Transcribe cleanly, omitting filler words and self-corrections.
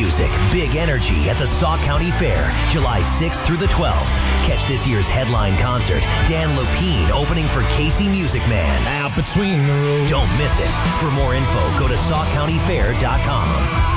music, big energy at the Sauk County Fair, July 6th through the 12th. Catch this year's headline concert, Dan Lopine opening for Casey Music Man. Out between the roads. Don't miss it. For more info, go to SaukCountyFair.com.